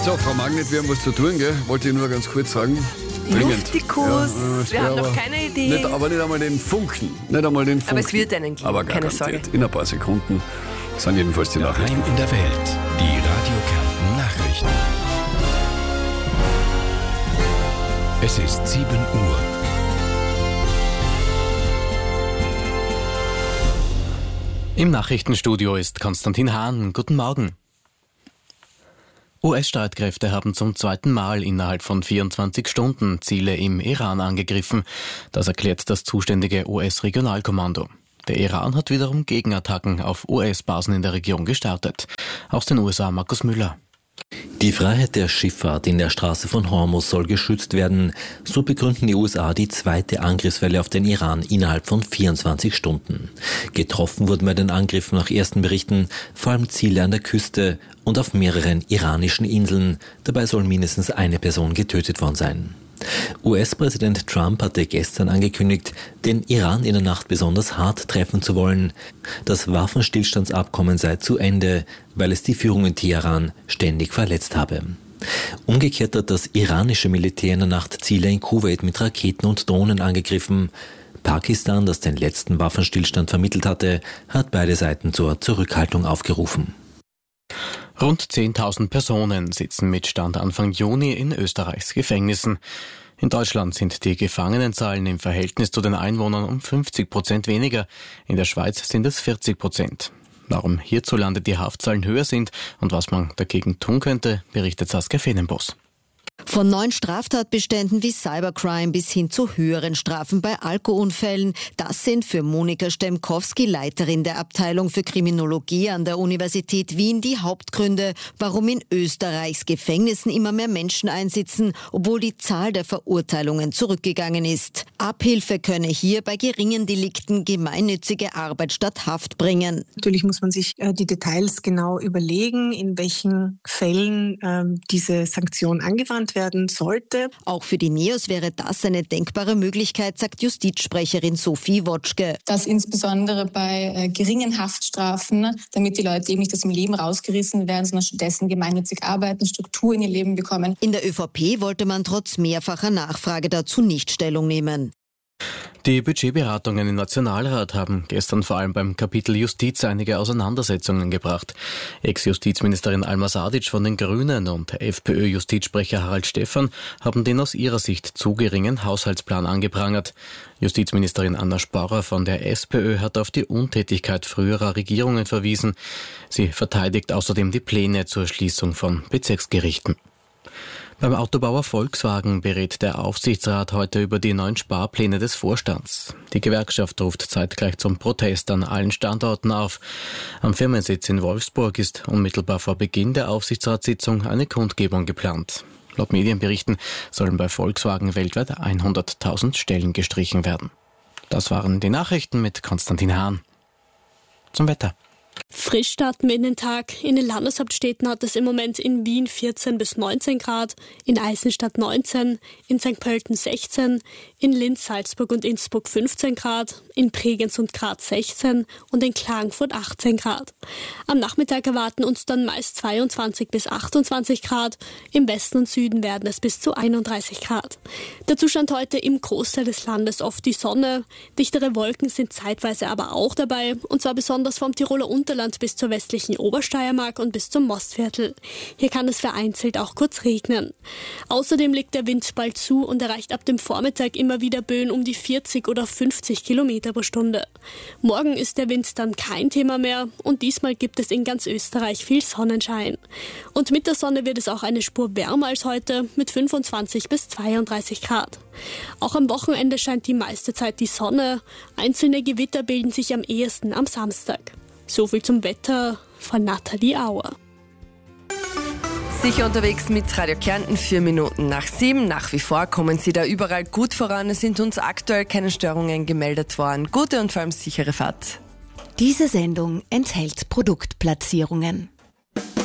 So, Frau Magnet, wir haben was zu tun, gell? Wollte ich nur ganz kurz sagen. Luftikus, wir haben noch keine Idee. Aber nicht einmal den Funken. Aber es wird einen geben, aber keine Sorge. In ein paar Sekunden sind jedenfalls die Nachrichten. Daheim in der Welt, die Radio Kärnten Nachrichten. Es ist 7 Uhr. Im Nachrichtenstudio ist Konstantin Hahn. Guten Morgen. US-Streitkräfte haben zum zweiten Mal innerhalb von 24 Stunden Ziele im Iran angegriffen. Das erklärt das zuständige US-Regionalkommando. Der Iran hat wiederum Gegenattacken auf US-Basen in der Region gestartet. Aus den USA Markus Müller. Die Freiheit der Schifffahrt in der Straße von Hormuz soll geschützt werden. So begründen die USA die zweite Angriffswelle auf den Iran innerhalb von 24 Stunden. Getroffen wurden bei den Angriffen nach ersten Berichten vor allem Ziele an der Küste und auf mehreren iranischen Inseln. Dabei soll mindestens eine Person getötet worden sein. US-Präsident Trump hatte gestern angekündigt, den Iran in der Nacht besonders hart treffen zu wollen. Das Waffenstillstandsabkommen sei zu Ende, weil es die Führung in Teheran ständig verletzt habe. Umgekehrt hat das iranische Militär in der Nacht Ziele in Kuwait mit Raketen und Drohnen angegriffen. Pakistan, das den letzten Waffenstillstand vermittelt hatte, hat beide Seiten zur Zurückhaltung aufgerufen. Rund 10.000 Personen sitzen mit Stand Anfang Juni in Österreichs Gefängnissen. In Deutschland sind die Gefangenenzahlen im Verhältnis zu den Einwohnern um 50% weniger. In der Schweiz sind es 40%. Warum hierzulande die Haftzahlen höher sind und was man dagegen tun könnte, berichtet Saskia Fenenbos. Von neuen Straftatbeständen wie Cybercrime bis hin zu höheren Strafen bei Alkoholunfällen. Das sind für Monika Stemkowski, Leiterin der Abteilung für Kriminologie an der Universität Wien, die Hauptgründe, warum in Österreichs Gefängnissen immer mehr Menschen einsitzen, obwohl die Zahl der Verurteilungen zurückgegangen ist. Abhilfe könne hier bei geringen Delikten gemeinnützige Arbeit statt Haft bringen. Natürlich muss man sich die Details genau überlegen, in welchen Fällen diese Sanktion angewandt werden sollte. Auch für die NEOS wäre das eine denkbare Möglichkeit, sagt Justizsprecherin Sophie Wotschke. Dass insbesondere bei geringen Haftstrafen, damit die Leute eben nicht aus dem Leben rausgerissen werden, sondern stattdessen gemeinnützig arbeiten, Struktur in ihr Leben bekommen. In der ÖVP wollte man trotz mehrfacher Nachfrage dazu nicht Stellung nehmen. Die Budgetberatungen im Nationalrat haben gestern vor allem beim Kapitel Justiz einige Auseinandersetzungen gebracht. Ex-Justizministerin Alma Sadic von den Grünen und FPÖ-Justizsprecher Harald Stephan haben den aus ihrer Sicht zu geringen Haushaltsplan angeprangert. Justizministerin Anna Sporrer von der SPÖ hat auf die Untätigkeit früherer Regierungen verwiesen. Sie verteidigt außerdem die Pläne zur Schließung von Bezirksgerichten. Beim Autobauer Volkswagen berät der Aufsichtsrat heute über die neuen Sparpläne des Vorstands. Die Gewerkschaft ruft zeitgleich zum Protest an allen Standorten auf. Am Firmensitz in Wolfsburg ist unmittelbar vor Beginn der Aufsichtsratssitzung eine Kundgebung geplant. Laut Medienberichten sollen bei Volkswagen weltweit 100.000 Stellen gestrichen werden. Das waren die Nachrichten mit Konstantin Hahn. Zum Wetter. Frisch starten wir in den Tag. In den Landeshauptstädten hat es im Moment in Wien 14 bis 19 Grad, in Eisenstadt 19, in St. Pölten 16, in Linz, Salzburg und Innsbruck 15 Grad, in Bregenz und Graz 16 und in Klagenfurt 18 Grad. Am Nachmittag erwarten uns dann meist 22 bis 28 Grad, im Westen und Süden werden es bis zu 31 Grad. Der Zustand heute im Großteil des Landes oft die Sonne, dichtere Wolken sind zeitweise aber auch dabei, und zwar besonders vom Tiroler Unterland bis zur westlichen Obersteiermark und bis zum Mostviertel. Hier kann es vereinzelt auch kurz regnen. Außerdem legt der Wind bald zu und erreicht ab dem Vormittag immer wieder Böen um die 40 oder 50 Kilometer pro Stunde. Morgen ist der Wind dann kein Thema mehr und diesmal gibt es in ganz Österreich viel Sonnenschein. Und mit der Sonne wird es auch eine Spur wärmer als heute mit 25 bis 32 Grad. Auch am Wochenende scheint die meiste Zeit die Sonne. Einzelne Gewitter bilden sich am ehesten am Samstag. So viel zum Wetter von Nathalie Auer. Sicher unterwegs mit Radio Kärnten, 4 Minuten nach 7. Nach wie vor kommen Sie da überall gut voran. Es sind uns aktuell keine Störungen gemeldet worden. Gute und vor allem sichere Fahrt. Diese Sendung enthält Produktplatzierungen.